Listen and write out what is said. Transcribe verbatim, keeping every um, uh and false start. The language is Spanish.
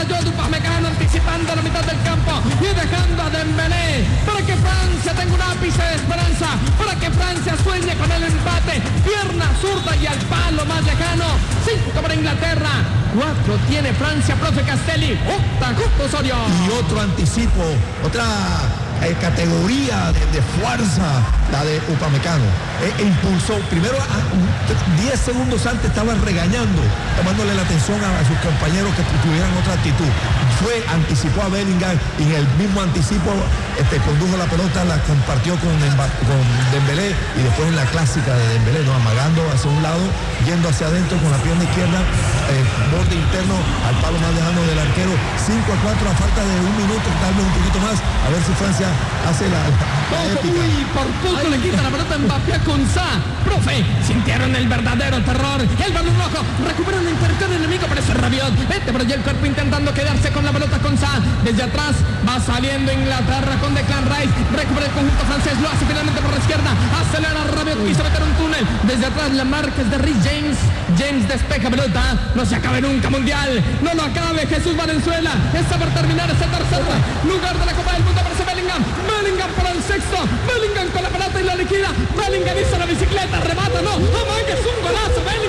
Rayo de Upamecano anticipando la mitad del campo y dejando a Dembélé para que Francia tenga un ápice de esperanza, para que Francia sueñe con el empate. Pierna zurda y al palo más lejano. Cinco para Inglaterra, cuatro tiene Francia, profe Castelli. Octa Justo Osorio. Y otro anticipo, otra eh, categoría de, de fuerza, la de Upamecano. Eh, impulsó, primero diez segundos antes estaba regañando, tomándole la atención a, a sus compañeros que tuvieran otra actitud. Fue, anticipó a Bellingham y en el mismo anticipo este, condujo la pelota, la compartió con, con Dembélé y después en la clásica de Dembélé, ¿no? Amagando hacia un lado, yendo hacia adentro con la pierna izquierda, eh, borde interno al palo más lejano del arquero. cinco a cuatro a falta de un minuto, tal vez un poquito más, a ver si Francia hace la, la épica. Uy, por poco le quita la pelota a Mbappé a Konsa. Profe, sintieron el verdadero terror. El balón rojo, recuperan el territorio enemigo, pero ese Rabiot. Este por allá el cuerpo intentando quedarse con la pelota Konsa. Desde atrás va saliendo Inglaterra con Declan Rice. Recupera el conjunto francés, lo hace finalmente por la izquierda. Acelera Rabiot, quiso meter un túnel. Desde atrás la marca es de Rhys James. James despeja pelota. No se acabe nunca mundial. No lo acabe Jesús Valenzuela. Está por terminar ese tercer lugar de la Copa del Mundo. Aparece Bellingham. Bellingham para el sexto. Bellingham con la pelota y la liquida. Bellingham hizo la bicicleta. Remata, no. ¡Oh, man, que es un golazo! Bellingham.